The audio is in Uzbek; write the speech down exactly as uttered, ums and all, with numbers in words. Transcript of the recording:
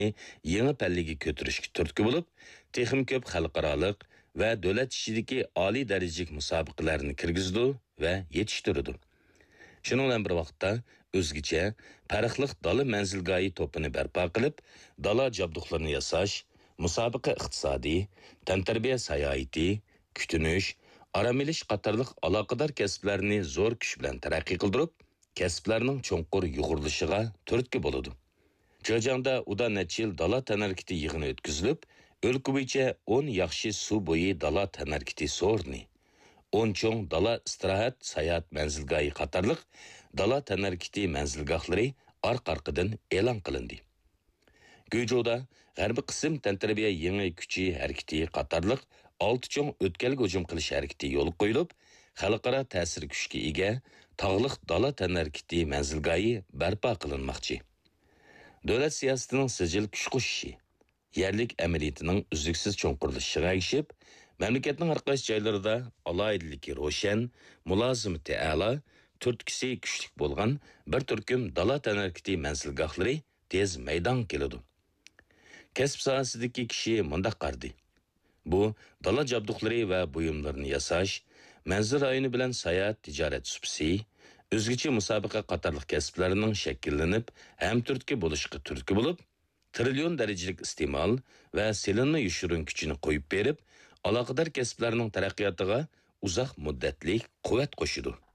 yangi pallaga ko'tarishga turtki bo'lib, texim ko'p xalqaroliq va davlat ishidagi oliy darajalik musobaqalarni kirgizdi va yetishtirdi. Shuningdek bilan bir vaqtda o'zgacha farqli dala manzilgoyi to'pini barpo qilib, dala jabduqlarini yasash, musobaqa iqtisodiy, tantarbiya sayohati, kutunish, aramilish qatorliq aloqador kasblarni zo'r kuch bilan taraqqiy qildirib, kasblarning cho'nqur yug'urilishiga turtki bo'ladi. Jo'jangda uda necha yil dala tanarkiti yig'ini o'tkazilib, o'lka bo'yicha o'n yaxshi suv bo'yi dala tanarkiti so'rni, o'n cho'ng dala istirohat sayohat manzilgoyi qatorliq dala tanarkiti manzilgohlari orqa-orqadan e'lon qilindi. Gujoda g'arbiy qism tantarbiya yangi kuchi harakati qatorliq olti cho'ng o'tkalga hujum qilish harakati yo'l qo'yilib, xalqaro ta'sir kuchga ega tog'liq dala tanarkiti manzilgoyi barpo qilinmoqchi. Davlat siyosatining sijil kuch qo'shishi, yerlik amaliyatining uzluksiz cho'nqurilishiga erishib, mamlakatning har qaysi joylarida alohidaligi ro'shan, mulozimati a'lo, turtkisi kuchli bo'lgan bir turkum dala tanarkiti manzilgohlari tez maydon keladi. Kasb sohasidagi kishi mundaq qardi. Bu dala jabduqlari va buyumlarni yasash, manzil rayoni bilan sayohat tijorat supsi, o'zgacha musobaqa qatorliq kasblarning shakllanib, ham turtki bo'lishga turtki bo'lib, trillion darajalik iste'mol va selinma yushurun kuchini qo'yib berib, aloqador kasblarning taraqqiyotiga uzoq muddatli quvvat qo'shidi.